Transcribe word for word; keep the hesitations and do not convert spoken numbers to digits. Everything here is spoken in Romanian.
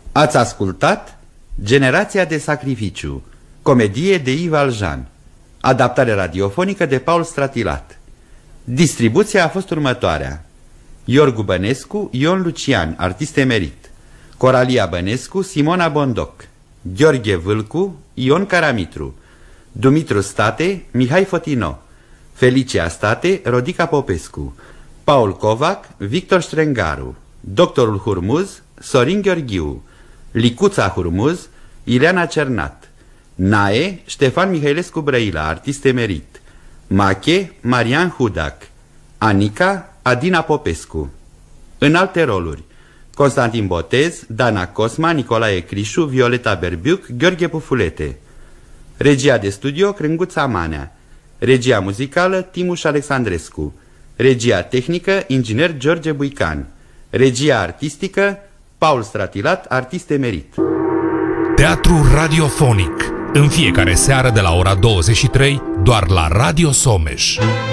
Ați ascultat Generația de sacrificiu, comedie de Yves Valjean, adaptare radiofonică de Paul Stratilat. Distribuția a fost următoarea: Iorgu Bănescu, Ion Lucian, artist emerit; Coralia Bănescu, Simona Bondoc; Gheorghe Vâlcu, Ion Caramitru; Dumitru State, Mihai Fotino; Felicia State, Rodica Popescu; Paul Covac, Victor Strengaru; Doctorul Hurmuz, Sorin Gheorghiu; Licuța Hurmuz, Ileana Cernat; Nae, Ștefan Mihailescu Brăila, artist emerit; Mache, Marian Hudac; Anica, Adina Popescu. În alte roluri: Constantin Botez, Dana Cosma, Nicolae Crișu, Violeta Berbiuc, Gheorghe Pufulete. Regia de studio, Crânguța Manea. Regia muzicală, Timuș Alexandrescu. Regia tehnică, inginer George Buican. Regia artistică, Paul Stratilat, artist emerit. Teatru radiofonic, în fiecare seară de la ora douăzeci și trei, doar la Radio Someș.